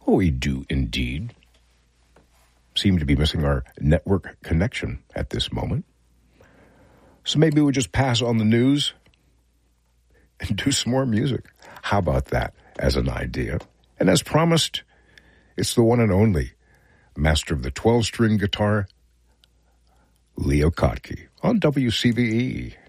Oh, we do indeed. Seem to be missing our network connection at this moment. So maybe we'll just pass on the news and do some more music. How about that as an idea? And as promised, it's the one and only master of the 12-string guitar, Leo Kottke, on WCVE.